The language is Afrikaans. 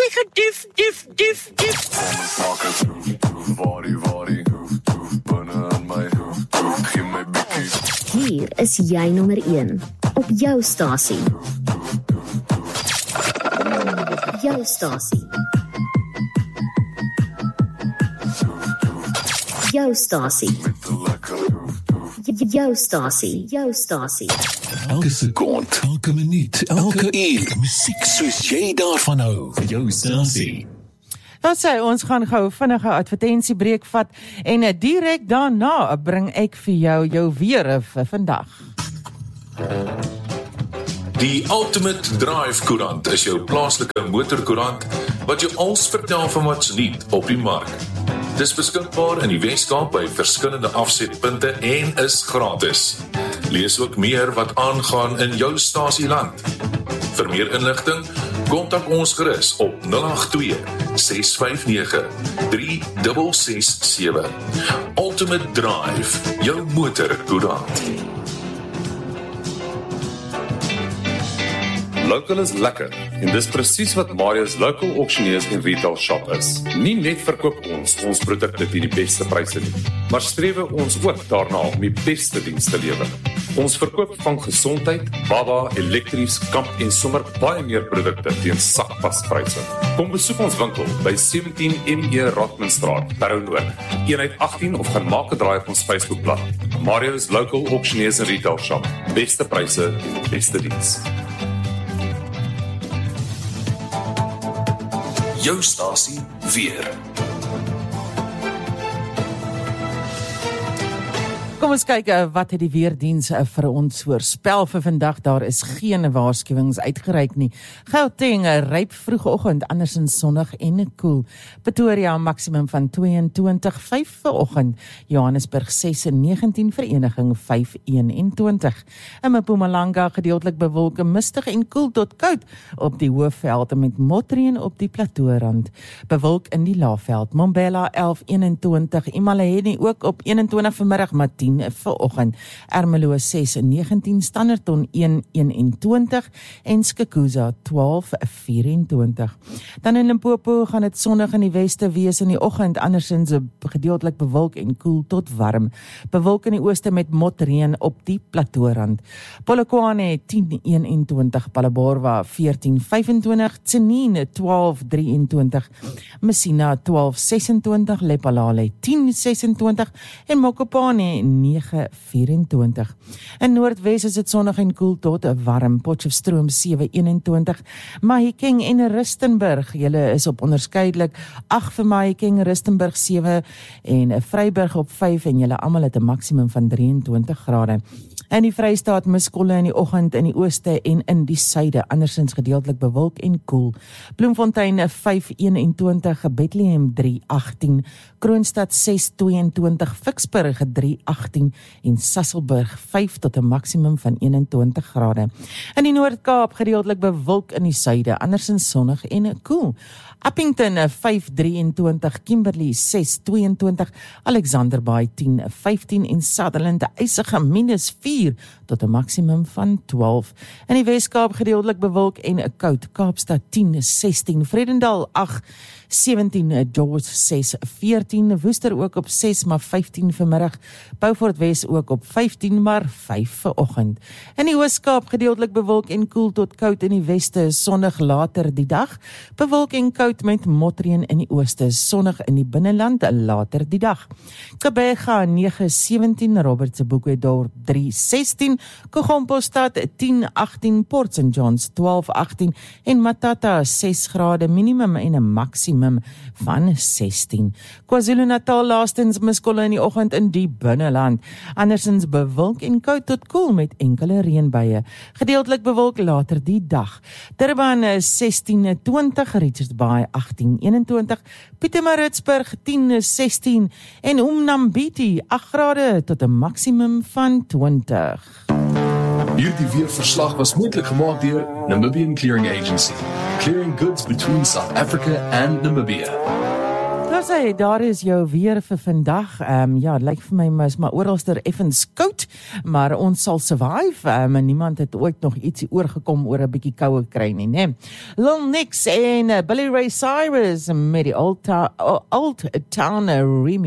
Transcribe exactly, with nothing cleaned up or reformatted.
my gedief, dief, dief, dief. Hier is jy nommer een op jou stasie. Jou stasie. Jou stasie. Jou stasie. Jou stasie. Elke sekond, elke minuut, elke uur, musiek soos jy daarvan hou. Jou stasie. Dat sê, ons gaan gou vinnige advertentiebreek vat en direk daarna bring ek vir jou jou weer vir vandag. Die Ultimate Drive Koerant is jou plaaslike motorkoerant wat jou alles vertel van wat's nuut op die mark. Dis beskikbaar in die Weskaap by verskillende afsetpunte en is gratis. Lees ook meer wat aangaan in jou stasieland. Vir meer inligting, kontak ons gerus op nul agt twee, ses vyf nege, drie ses ses sewe. Ultimate Drive, jou motorkoerant. Local is lekker en dis presies wat Mario's Local Auctioneers en Retail Shop is. Nie net verkoop ons ons produkte teen die beste pryse nie, maar strewe ons ook daarna om die beste diens te lewer. Ons verkoop van gesondheid, baba, elektries, kamp en sommer baie meer produkte teen sakpaspryse. Kom besoek ons winkel by sewentien M E Rotmanstraat, Parow Noord, eenheid agttien of gaan maak 'n draai op ons Facebookblad. Mario's Local Auctioneers en Retail Shop. Beste pryse en beste diens. Jou stasie weer. Kom ons kyk wat het die weerdiens vir ons voorspel vir vandag. Daar is geen waarskuwings uitgereik nie. Gauteng ryp vroegoggend, andersins sonnig en koel. Pretoria maksimum van twee en twintig komma vyf vanoggend. Johannesburg ses en negentien, Vereniging vyf en eenentwintig. In Mpumalanga gedeeltelik bewolk, mistig en koel tot koud op die Hoëveld met motreën op die Plateaurand. Bewolk in die Laagveld. Mbombela elf en eenentwintig, Emalaheni ook op eenentwintig vanmiddag, maar tien vanoggend. Ermelo ses en negentien, Standerton een en eenentwintig en Skukuza twaalf en vyf-en-twintig. Dan in Limpopo gaan dit sonnig in die weste wees in die oggend, andersins gedeeltelik bewolk en koel tot warm. Bewolk in die ooste met motreën op die Plateaurand. Polokwane tien en eenentwintig, Palaborwa veertien vyf-en-twintig, Tsenine twaalf drieëntwintig, Messina twaalf sesentwintig, Lephalale tien sesentwintig en Mokopane nege vyf-en-twintig. In Noordwes is dit sonnig en koel tot warm. Potchefstroom sewe eenentwintig, Mahikeng en Rustenburg, julle is op onderskeidelik agt vir Mahikeng, Rustenburg sewe en Vryburg op vyf en julle almal het 'n maksimum van drieëntwintig grade. In die Vrystaat miskolle in die oggend in die ooste en in die suide, andersins gedeeltelik bewolk en koel. Bloemfontein vyf eenentwintig, Bethlehem drie agttien, Kroonstad ses tweeëntwintig, Vicksburg drie agttien en Sasolburg vyf tot 'n maksimum van eenentwintig grade. In die Noord-Kaap gedeeltelik bewolk in die suide, andersins sonnig en koel. Appington vyf drieëntwintig, Kimberley ses tweeëntwintig, Alexander Bay tien vyftien en Sutherland ysige minus vier tot 'n maksimum van twaalf. In die Weskaap gedeeltelik bewolk en koud, Kaapstad tien sestien, Vredendal agt sewentien, George ses veertien, Woester ook op ses maar vyftien vanmiddag, Beaufort Wes ook op vyftien maar vyf vanoggend. In die Ooskaap gedeeltelik bewolk en koel tot koud, in die weste sonnig later die dag, bewolk en koud met motreën in die ooste, sonnig in die binneland later die dag. Gqeberha nege sewentien, Robert se Boekwedorp drie sestien, Kogompostad tien agttien, Port Saint Johns twaalf agttien en Matata ses grade minimum en 'n maksimum van sestien. KwaZulu-Natal laastens miskolle in die oggend in die binneland, andersins bewolk en koud tot koel met enkele reënbuie, gedeeltelik bewolk later die dag. Durban sestien twintig, Richards Bay agttien eenentwintig, Pietermaritzburg tien sestien en Umnambiti agt grade tot 'n maksimum van twintig. Hierdie weerverslag was moontlik gemaak deur Namibian Clearing Agency, clearing goods between South Africa and Namibia. Jose, daar is jou weer vir vandag. Um, ja, het lyk vir my is maar oralster effens koud, maar ons sal survive. Um, en niemand het ooit nog iets oorgekom oor 'n bietjie koue kry nie, né? Lil Nix en uh, Billy Ray Cyrus met die Old, Ta- Old Town remix.